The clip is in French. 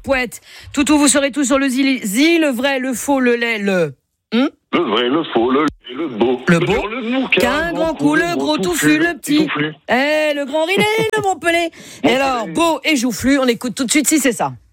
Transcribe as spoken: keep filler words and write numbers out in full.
poète. Toutou, vous serez tous sur le zi, le vrai, le faux, le lait, le... Hmm le vrai, le faux, le lait, le beau. Le beau, le mou, qu'un grand coup, le gros touffu, le petit. Eh, le grand rilé, le Montpellier. Et alors, beau et joufflu, on écoute tout de suite si c'est ça.